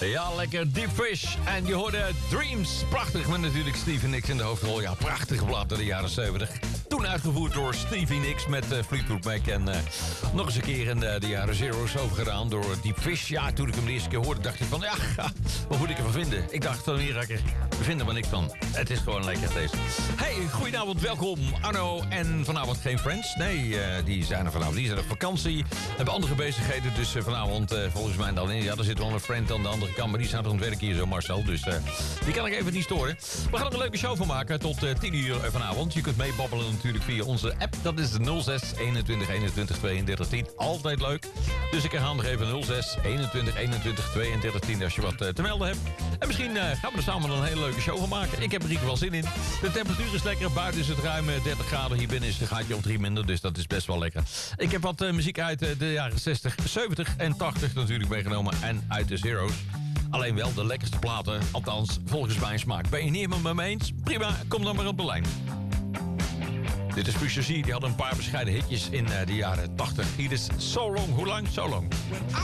Ja, lekker Deep Fish. En je hoorde Dreams. Prachtig, met natuurlijk Stevie Nicks in de hoofdrol. Ja, prachtige plaat uit de jaren 70. Toen uitgevoerd door Stevie Nicks met Fleetwood Mac. En nog eens een keer in de jaren Zero's overgedaan door Deep Fish. Ja, toen ik hem de eerste keer hoorde, dacht ik van... Ja, wat moet ik ervan vinden? Ik dacht van hier, we vinden er niks van. Het is gewoon lekker deze. Hey, goedenavond, welkom. Arno en vanavond geen Friends. Nee, die zijn er vanavond. Die zijn op vakantie. Hebben andere bezigheden. Dus vanavond volgens mij dan in. Ja, er zit wel een friend aan de andere kant. Maar die staat aan het werk hier zo, Marcel. Dus die kan ik even niet storen. We gaan er een leuke show van maken tot 10 uur vanavond. Je kunt meebabbelen natuurlijk via onze app. Dat is de 06 21 21 32 10. Altijd leuk. Dus ik herhaal nog even 06 21 21 32 10 als je wat te melden hebt. En misschien gaan we er samen een hele leuke show van maken. Ik heb er in ieder geval zin in. De temperatuur is lekker. Buiten is het ruim 30 graden. Hier binnen is het een gaatje of 3 minder. Dus dat is best wel lekker. Ik heb wat muziek uit de jaren 60, 70 en 80 natuurlijk meegenomen. En uit de Zero's. Alleen wel de lekkerste platen. Althans, volgens mijn smaak. Ben je niet met me eens? Prima, kom dan maar op de lijn. Dit is Pusha T. Die had een paar bescheiden hitjes in de jaren 80. Hier is So Long. Hoe lang? So Long.